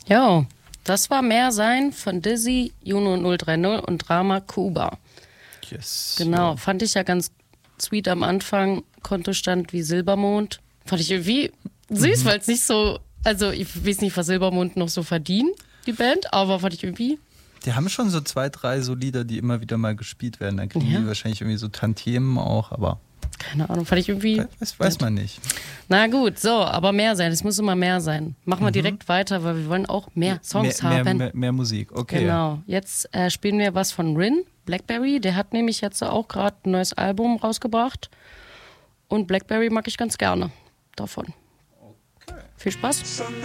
Ja, das war Mehr Sein von Dizzy, Juno 030 und Drama Kuba. Yes. Genau, fand ich ja ganz sweet am Anfang. Kontostand wie Silbermond. Fand ich irgendwie süß, weil es nicht so, also ich weiß nicht, was Silbermond noch so verdienen, die Band, aber fand ich irgendwie... Die haben schon so 2, 3 so Lieder, die immer wieder mal gespielt werden. Dann kriegen die wahrscheinlich irgendwie so Tantiemen auch, aber... Keine Ahnung, fand ich irgendwie... Weiß man nicht. Na gut, so, aber mehr sein, es muss immer mehr sein. Machen wir direkt weiter, weil wir wollen auch mehr Songs haben. Mehr Musik, okay. Genau, jetzt spielen wir was von Rin, Blackberry. Der hat nämlich jetzt auch gerade ein neues Album rausgebracht. Und Blackberry mag ich ganz gerne davon. Okay. Viel Spaß.